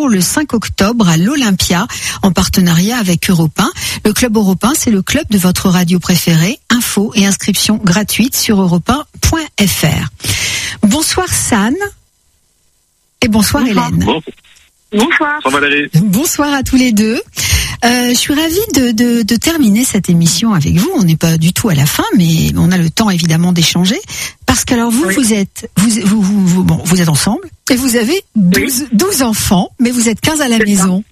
Strasbourg le 5 octobre à l'Olympia en partenariat avec Europe 1. Le Club Europe 1, c'est le club de votre radio préférée. Infos et inscriptions gratuites sur europe1.fr. Bonsoir San et bonsoir Hélène. Bonsoir Valérie. Bonsoir à tous les deux. Je suis ravie de terminer cette émission avec vous. On n'est pas du tout à la fin, mais on a le temps évidemment d'échanger. Parce que alors vous êtes ensemble et vous avez 12 enfants, mais vous êtes 15 à la maison.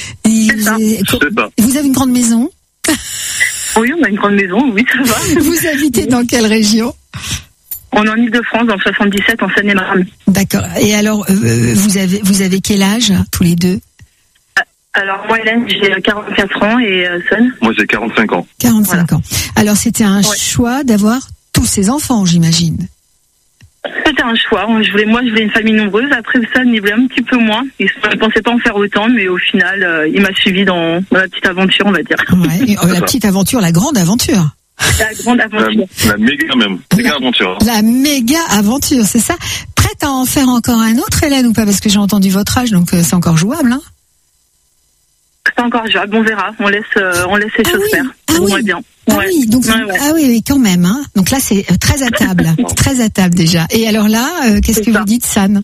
Vous avez une grande maison? Oui, on a une grande maison, oui, ça va. Vous habitez dans quelle région? On est en Ile-de-France, dans le 77, en Seine-et-Marne. D'accord. Et alors, vous avez quel âge, tous les deux? Alors, moi, Hélène, j'ai 44 ans et Son? Moi, j'ai 45 ans. 45 ans. Alors, c'était un choix d'avoir tous ces enfants, j'imagine. C'était un choix. Je voulais une famille nombreuse. Après, Son, il voulait un petit peu moins. Il ne pensait pas en faire autant, mais au final, il m'a suivi dans la petite aventure, on va dire. Ouais, la petite aventure, la grande aventure. La grande aventure. La méga même. Méga aventure. La méga aventure, c'est ça. Prête à en faire encore un autre, Hélène, ou pas? Parce que j'ai entendu votre âge, donc c'est encore jouable, hein? C'est encore jouable. On verra. On laisse les choses faire. Oui. Bien. Oui, donc oui, quand même, hein. Donc là, c'est très à table. Très à table déjà. Et alors là, qu'est-ce que vous dites, San?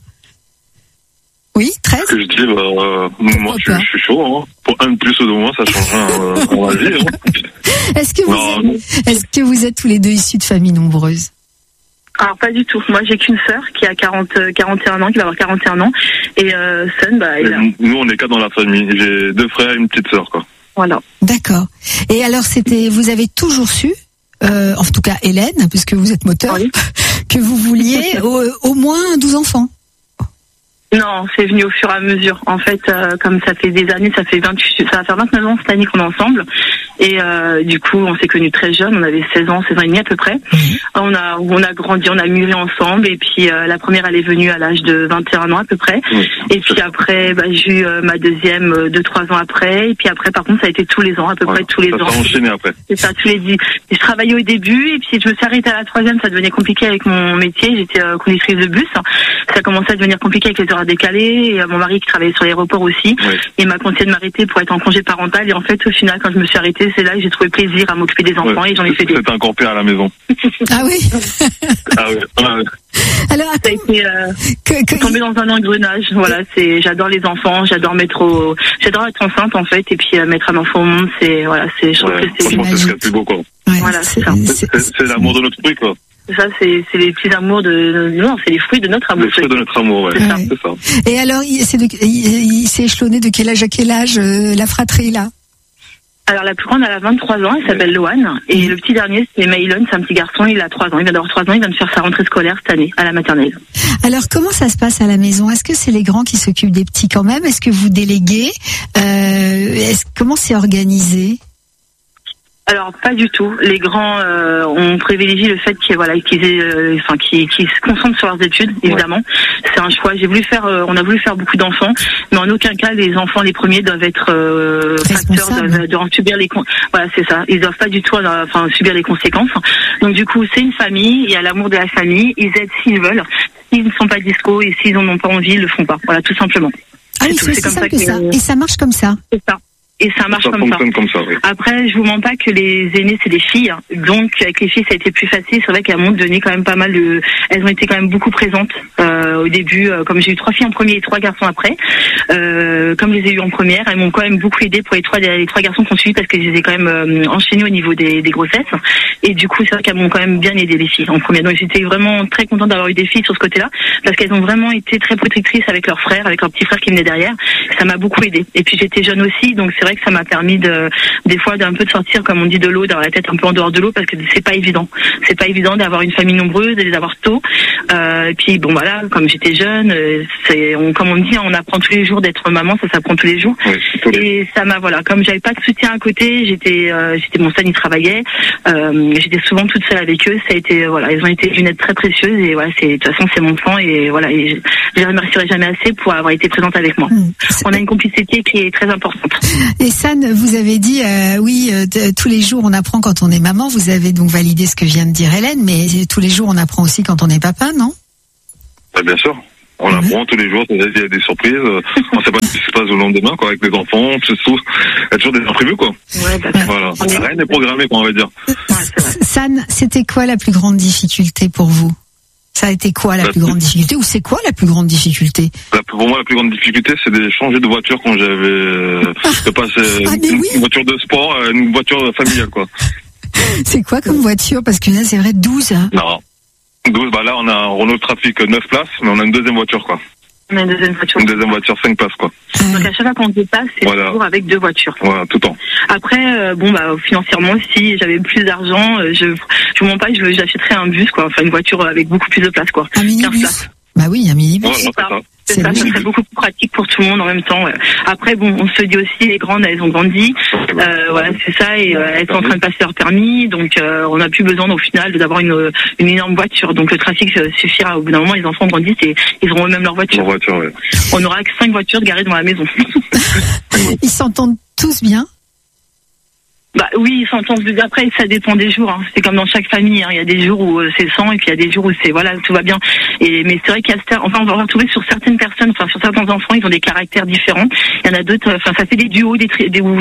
Oui, 13? Que je dis, moi, je suis chaud, hein. Pour un de plus ou de moins, ça change rien dans la vie, hein. Est-ce que vous êtes tous les deux issus de familles nombreuses? Alors, pas du tout. Moi, j'ai qu'une sœur qui a 41 ans, qui va avoir 41 ans. Et Son, nous, on est 4 dans la famille. J'ai 2 frères et une petite sœur, quoi. Voilà. D'accord. Et alors, vous avez toujours su, en tout cas Hélène, puisque vous êtes moteur, que vous vouliez au moins 12 enfants? Non, c'est venu au fur et à mesure. En fait, comme ça fait des années, ça va faire 29 ans cette année qu'on est ensemble. Et du coup, on s'est connus très jeunes. On avait 16 ans et demi à peu près. On a grandi, on a mûri ensemble. Et puis la première, elle est venue à l'âge de 21 ans à peu près. Et puis après, j'ai eu ma deuxième 2-3 ans après. Et puis après, par contre, ça a été tous les ans, à peu près tous les ans. Ça s'est enchaîné après. C'est ça, tous les 10. Je travaillais au début. Et puis je me suis arrêtée à la 3e. Ça devenait compliqué avec mon métier. J'étais conductrice de bus. Ça commençait à devenir compliqué avec les horaires décalés. Et mon mari qui travaillait sur l'aéroport aussi. Il m'a conseillé de m'arrêter pour être en congé parental. Et en fait, au final, quand je me suis arrêtée, c'est là que j'ai trouvé plaisir à m'occuper des enfants et j'en ai fait des. C'était encore pire à la maison. Ah oui. Ah oui. Alors, ça a été tombé dans un engrenage. Voilà, j'adore les enfants, j'adore être enceinte en fait, et puis mettre un enfant au monde, je trouve que c'est franchement, c'est ce qu'il y a de plus beau, quoi. Ouais, voilà, c'est ça. C'est l'amour de notre fruit, quoi. Ça, c'est les petits amours c'est les fruits de notre amour. Les fruits de notre amour, ouais. C'est ça. Et alors, il s'est échelonné de quel âge à quel âge, la fratrie, là? Alors, la plus grande, elle a 23 ans, elle s'appelle Loane. Et le petit dernier, c'est Maylon, c'est un petit garçon, il a 3 ans. Il vient d'avoir 3 ans, il vient de faire sa rentrée scolaire cette année, à la maternelle. Alors, comment ça se passe à la maison? Est-ce que c'est les grands qui s'occupent des petits quand même? Est-ce que vous déléguez? Comment c'est organisé? Alors pas du tout. Les grands, on privilégie le fait qu'ils se concentrent sur leurs études, évidemment. C'est un choix. On a voulu faire beaucoup d'enfants, mais en aucun cas les enfants, les premiers, doivent être facteurs de subir les voilà, c'est ça. Ils doivent pas du tout, subir les conséquences. Donc du coup, c'est une famille. Il y a l'amour de la famille. Ils aident s'ils veulent. S'ils ne sont pas dispo et s'ils n'en ont pas envie, ils le font pas. Voilà, tout simplement. Ah oui, c'est simple que ça. Et ça marche comme ça. C'est ça. Et ça marche comme ça. Oui. Après, je vous mens pas que les aînés, c'est des filles. Donc, avec les filles, ça a été plus facile. C'est vrai qu'elles m'ont donné quand même pas mal elles ont été quand même beaucoup présentes, au début. Comme j'ai eu 3 filles en premier et 3 garçons après. Comme je les ai eues en première, elles m'ont quand même beaucoup aidé pour les 3 garçons qu'on suivi parce que je les ai quand même enchaînés au niveau des grossesses. Et du coup, c'est vrai qu'elles m'ont quand même bien aidé, les filles, en première. Donc, j'étais vraiment très contente d'avoir eu des filles sur ce côté-là parce qu'elles ont vraiment été très protectrices avec leurs frères, avec leur petit frère qui venait derrière. Ça m'a beaucoup aidé. Et puis, j'étais jeune aussi, donc c'est vrai que ça m'a permis des fois d'un peu de sortir, comme on dit, de l'eau, d'avoir la tête un peu en dehors de l'eau, parce que c'est pas évident. C'est pas évident d'avoir une famille nombreuse, de les avoir tôt. Et puis bon voilà, comme j'étais jeune, comme on dit, on apprend tous les jours d'être maman, ça s'apprend tous les jours. Et ça m'a comme j'avais pas de soutien à côté, mon son il travaillait, j'étais souvent toute seule avec eux. Ça a été ils ont été une aide très précieuse et voilà, de toute façon c'est mon sang et voilà, et je les remercierai jamais assez pour avoir été présente avec moi. On a une complicité qui est très importante. Et San, vous avez dit tous les jours on apprend quand on est maman. Vous avez donc validé ce que vient de dire Hélène, mais tous les jours on apprend aussi quand on est papa, non? Bien sûr. On apprend tous les jours, il y a des surprises. On ne sait pas ce qui se passe lendemain, quoi, avec les enfants, il y a toujours des imprévus, quoi. Ouais, voilà. Rien n'est programmé, quoi, on va dire. San, c'était quoi la plus grande difficulté pour vous? Ça a été quoi la plus grande difficulté, ou c'est quoi la plus grande difficulté? Pour moi, la plus grande difficulté, c'est de changer de voiture quand j'avais de passer une voiture de sport à une voiture familiale, quoi. C'est quoi comme voiture? Parce que là, c'est vrai, 12, hein? Non. 12, là, on a un Renault Trafic 9 places, mais on a une deuxième voiture, quoi. On a une deuxième voiture. Une deuxième voiture 5 places, quoi. Donc à chaque fois qu'on dépasse, c'est toujours avec 2 voitures. Voilà, tout le temps. Après, financièrement, si j'avais plus d'argent, je vous mens pas, j'achèterais un bus, quoi. Enfin, une voiture avec beaucoup plus de place, quoi. Un minibus. Bah oui, un minibus. Voilà, c'est ça serait beaucoup plus pratique pour tout le monde en même temps. Ouais. Après, on se dit aussi, les grandes, elles ont grandi. Voilà, c'est ça, et elles sont en train de passer leur permis, donc on n'a plus besoin, au final, d'avoir une énorme voiture. Donc le trafic suffira. Au bout d'un moment, les enfants grandissent et ils auront eux-mêmes leur voiture. Ouais. On n'aura que 5 voitures garées devant la maison. Ils s'entendent tous bien? Bah oui, ils s'entendent. Après, ça dépend des jours. Hein. C'est comme dans chaque famille. Hein. Il y a des jours où c'est 100 et puis il y a des jours où c'est tout va bien. Mais c'est vrai qu'il y a on va retrouver sur certaines personnes, sur certains enfants, ils ont des caractères différents. Il y en a d'autres. Ça fait des duos, des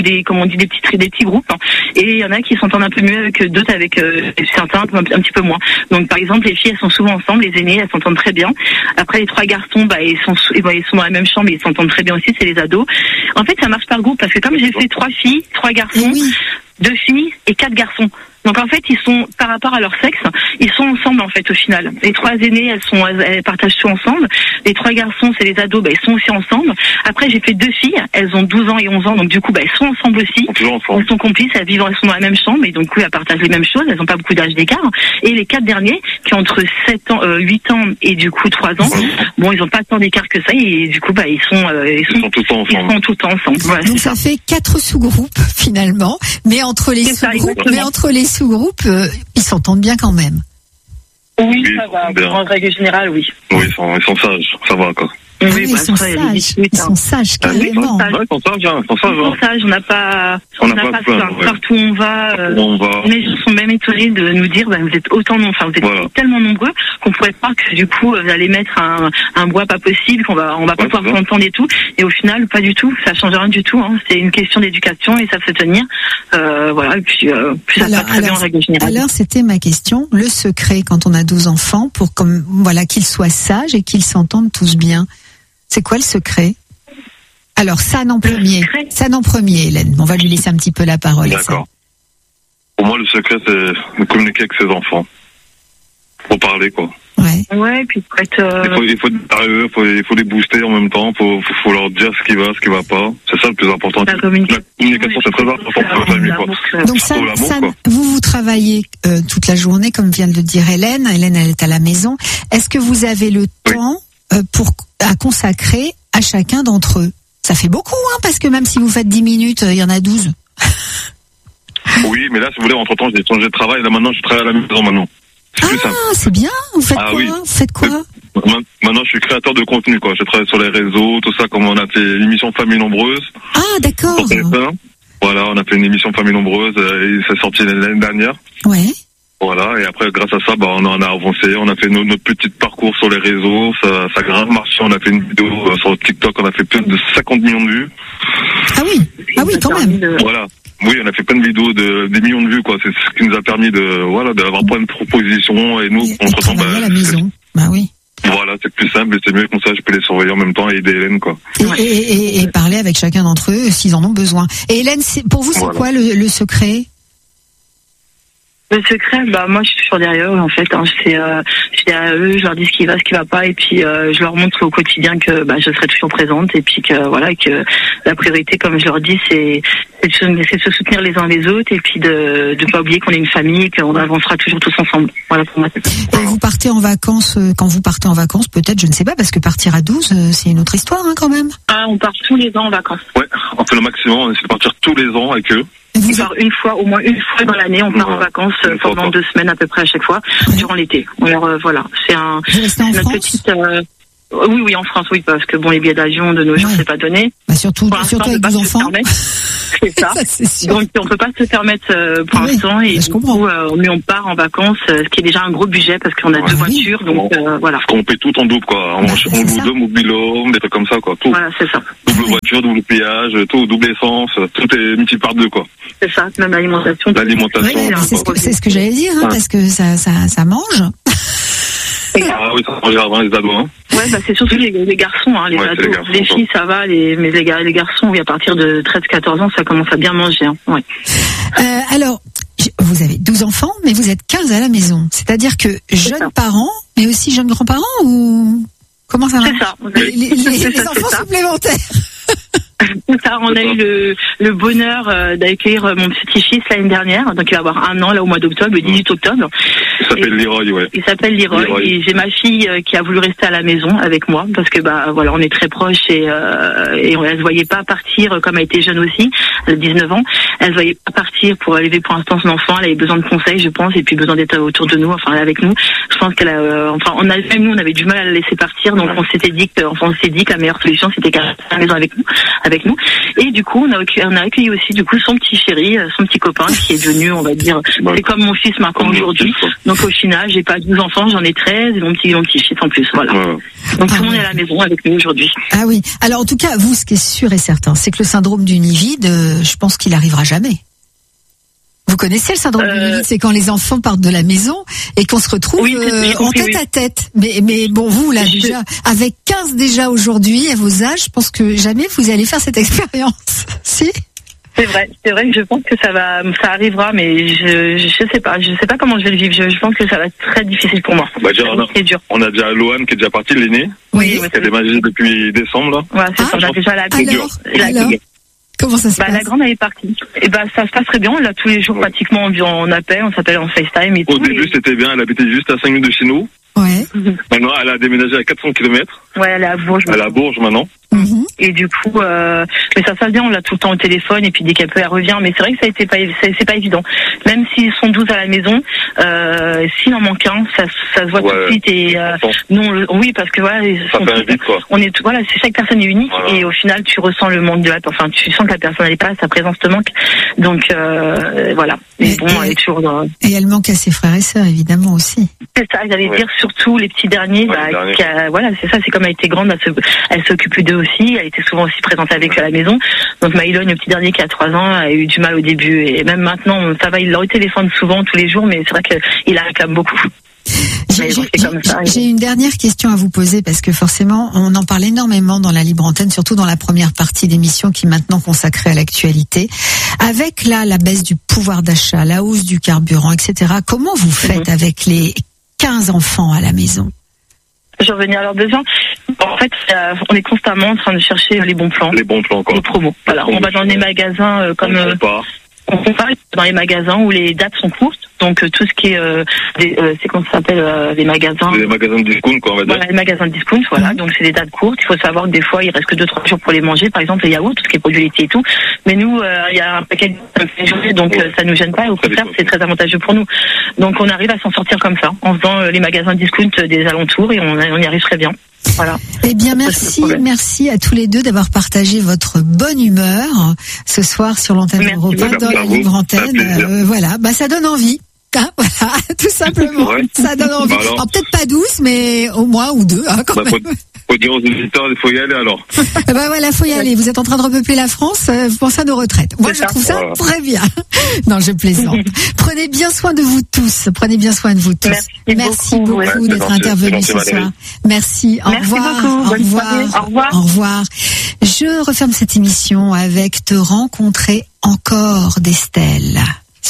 petits groupes. Hein. Et il y en a qui s'entendent un peu mieux avec d'autres, avec certains un petit peu moins. Donc par exemple, les filles, elles sont souvent ensemble. Les aînés, elles s'entendent très bien. Après, les 3 garçons, ils sont dans la même chambre, et ils s'entendent très bien aussi. C'est les ados. En fait, ça marche par groupe parce que comme j'ai fait 3 filles, 3 garçons. 2 filles et 4 garçons. Donc en fait, ils sont, par rapport à leur sexe, ils sont ensemble en fait au final. Les 3 aînées, elles partagent tout ensemble. Les 3 garçons, c'est les ados, ils sont aussi ensemble. Après, j'ai fait 2 filles, elles ont 12 ans et 11 ans, donc du coup, elles sont ensemble aussi. Elles sont complices, elles sont dans la même chambre, et donc elles partagent les mêmes choses. Elles n'ont pas beaucoup d'âge d'écart. Et les 4 derniers, qui ont entre 8 ans et du coup 3 ans, ils n'ont pas tant d'écart que ça, et du coup, ils sont tout le temps ensemble. Voilà, donc ça fait 4 sous-groupes finalement, mais entre les sous-groupes, ils s'entendent bien quand même. Oui, ça va. En règle générale, oui. Oui, ils sont sages, ça va, quoi. Oui, ils sont sages. Ils sont sages, carrément. Ils sont sages. On n'a pas peur. Partout où on va, les gens sont même étonnés de nous dire, vous êtes tellement nombreux qu'on pourrait croire que du coup, vous allez mettre un bois pas possible, on va pas pouvoir s'entendre et tout. Et au final, pas du tout. Ça change rien du tout. Hein. C'est une question d'éducation et ça se tenir. Et puis, ça passe très bien en règle générale. Alors, c'était ma question. Le secret quand on a 12 enfants pour qu'ils soient sages et qu'ils s'entendent tous bien. C'est quoi le secret? Alors, San en premier, Hélène. On va lui laisser un petit peu la parole. D'accord. Pour moi, le secret, c'est de communiquer avec ses enfants. Faut parler, quoi. Ouais, puis il faut les booster en même temps. Faut leur dire ce qui va pas. C'est ça le plus important. La communication, c'est très important pour la famille, quoi. Donc, San, vous travaillez toute la journée, comme vient de le dire Hélène. Hélène, elle est à la maison. Est-ce que vous avez le temps à consacrer à chacun d'entre eux? Ça fait beaucoup, parce que même si vous faites 10 minutes, il y en a 12. Oui, mais là, si vous voulez, entre-temps, j'ai changé de travail. Là, maintenant, je travaille à la maison, maintenant. C'est bien. Vous faites quoi? Oui. Vous faites quoi? Maintenant, je suis créateur de contenu, quoi. Je travaille sur les réseaux, tout ça, comme on a fait l'émission Famille Nombreuse. Ah, d'accord. Voilà, on a fait une émission Famille Nombreuse, et c'est sorti l'année dernière. Ouais. Voilà, et après, grâce à ça, on en a avancé, on a fait notre petit parcours sur les réseaux, ça a grave marché, on a fait une vidéo sur TikTok, on a fait plus de 50 millions de vues. Ah oui, quand même. Voilà. Oui, on a fait plein de vidéos des millions de vues, quoi. C'est ce qui nous a permis d'avoir plein de propositions, et nous, on se à la maison. Bah oui. Voilà, c'est plus simple et c'est mieux, comme ça, je peux les surveiller en même temps et aider Hélène, quoi. Et parler avec chacun d'entre eux s'ils en ont besoin. Et Hélène, pour vous, c'est quoi le secret? Le secret, moi je suis toujours derrière eux en fait. Je suis derrière eux, je leur dis ce qui va pas, et puis je leur montre au quotidien que je serai toujours présente, et puis que que la priorité, comme je leur dis, c'est de se soutenir les uns les autres, et puis de pas oublier qu'on est une famille, qu'on avancera toujours tous ensemble. Voilà pour moi. Et vous partez en vacances, quand vous partez en vacances, peut-être, je ne sais pas, parce que partir à 12, c'est une autre histoire quand même. On part tous les ans en vacances. Ouais, on fait le maximum, on essaie de partir tous les ans avec eux. On part au moins une fois dans l'année, on part en vacances pendant 2 semaines à peu près à chaque fois, durant l'été. Alors voilà, c'est notre petite... Oui, en France, oui, parce que bon, les billets d'avion de nos jours, c'est pas donné. Bah surtout avec des enfants. C'est ça. Donc on peut pas se permettre pour l'instant, et du coup, on part en vacances, ce qui est déjà un gros budget parce qu'on a 2 voitures, donc voilà. Parce qu'on paie tout en double, quoi. On loue 2 mobil-homes, des trucs comme ça, quoi. Tout. Voilà, c'est ça. Double voiture, double péage, tout, double essence, tout est multiplié par 2, quoi. C'est ça, même l'alimentation. Oui, c'est ce que j'allais dire, parce que ça mange. Ah oui, ça mange avant les ados, hein. Ouais, bah c'est surtout les garçons, hein, les ados. Les filles, ça va, mais les garçons, oui, à partir de 13-14 ans, ça commence à bien manger, hein. Ouais. Alors, vous avez 12 enfants, mais vous êtes 15 à la maison. C'est-à-dire que jeunes parents, mais aussi jeunes grands-parents, ou comment ça marche? C'est ça. Les enfants supplémentaires. Ça, on a eu le bonheur d'accueillir mon petit-fils l'année dernière, donc il va avoir 1 an là au mois d'octobre, le 18 octobre. Il s'appelle Leroy, ouais. Il s'appelle Leroy. Et j'ai ma fille qui a voulu rester à la maison avec moi parce que voilà, on est très proches et elle se voyait pas partir, comme elle était jeune aussi, elle a 19 ans, elle se voyait pas partir pour élever pour l'instant son enfant, elle avait besoin de conseils, je pense, et puis besoin d'être autour de nous, enfin avec nous. Je pense qu'elle a on avait du mal à la laisser partir, donc on s'est dit que la meilleure solution c'était qu'elle reste à la maison avec nous. Et du coup, on a accueilli aussi du coup son petit chéri, son petit copain qui est devenu, on va dire, c'est comme mon fils maintenant aujourd'hui. Donc au final, j'ai pas 12 enfants, j'en ai 13 et mon petit fils en plus, voilà. Donc tout le monde est à la maison avec nous aujourd'hui. Ah oui. Alors en tout cas, vous, ce qui est sûr et certain, c'est que le syndrome du nid vide, je pense qu'il arrivera jamais. Vous connaissez le syndrome du nid vide, c'est quand les enfants partent de la maison et qu'on se retrouve en tête à tête. Mais bon, vous là déjà, avec 15 déjà aujourd'hui à vos âges, je pense que jamais vous allez faire cette expérience. Si? C'est vrai que je pense que ça arrivera, mais je sais pas comment je vais le vivre. Je pense que ça va être très difficile pour moi. C'est dur. On a déjà Loane qui est déjà partie, l'aîné. Oui. Qui a déménagé depuis décembre, là. Ouais, c'est ça. On a déjà la alors, comment ça se passe? La grande, elle est partie. Et ça se passe très bien. On l'a tous les jours pratiquement en appel. On s'appelle en FaceTime et tout. Au début, c'était bien. Elle habitait juste à 5 minutes de chez nous. Ouais. Maintenant, elle a déménagé à 400 km. Ouais, elle est à Bourges. Elle est à Bourges maintenant. Et du coup, mais ça se passe bien, on l'a tout le temps au téléphone, et puis dès qu'elle peut, elle revient. Mais c'est vrai que c'est pas évident. Même s'ils sont 12 à la maison, s'il en manque un, ça se voit tout de suite. Et oui, parce que voilà, ça fait un vide, quoi. Chaque personne est unique, et au final, tu ressens le manque tu sens que la personne n'est pas là, sa présence te manque. Donc voilà. Mais bon, elle est toujours dans... Et elle manque à ses frères et sœurs, évidemment aussi. C'est ça, j'allais dire surtout les petits derniers. Voilà, c'est ça. C'est comme elle était grande, elle s'occupe d'eux aussi. Elle était souvent aussi présente avec eux à la maison. Donc Maïlone, le petit dernier qui a 3 ans, a eu du mal au début, et même maintenant, ça va. Il leur téléphone souvent tous les jours, mais c'est vrai qu'il la réclame beaucoup. J'ai une dernière question à vous poser, parce que forcément, on en parle énormément dans la Libre Antenne, surtout dans la première partie d'émission qui est maintenant consacrée à l'actualité. Avec la baisse du pouvoir d'achat, la hausse du carburant, etc., comment vous faites avec les 15 enfants à la maison? Je vais revenir à leurs besoins. En fait, on est constamment en train de chercher les bons plans. Les bons plans, quoi. Les promos. Voilà, on va dans des magasins on compare dans les magasins où les dates sont courtes. Donc tout ce qui est c'est comment ça s'appelle, les magasins. Les magasins de discount, quoi, on va dire. Voilà, les magasins de discount, voilà. Donc c'est des dates courtes. Il faut savoir que des fois il reste que 2-3 jours pour les manger. Par exemple les yaourts, tout ce qui est produits laitiers et tout. Mais nous, il y a un paquet de journées, donc ça nous gêne pas. Et au contraire, c'est très avantageux pour nous. Donc on arrive à s'en sortir comme ça, en faisant les magasins discount des alentours, et on y arrive très bien. Voilà. Eh bien, merci à tous les deux d'avoir partagé votre bonne humeur ce soir sur l'antenne Europa, dans la Libre Antenne. Voilà, ça donne envie. Voilà, tout simplement. Ça donne envie. Alors peut-être pas 12, mais au moins ou 2, quand même. Faut dire aux auditeurs, il faut y aller alors. Voilà, faut y aller. Vous êtes en train de repeupler la France, vous pensez à nos retraites. Moi, je trouve ça très bien. Non, je plaisante. Prenez bien soin de vous tous. Prenez bien soin de vous tous. Merci beaucoup d'être intervenus ce soir. Merci. Au revoir. Au revoir. Au revoir. Je referme cette émission avec Te rencontrer encore d'Estelle.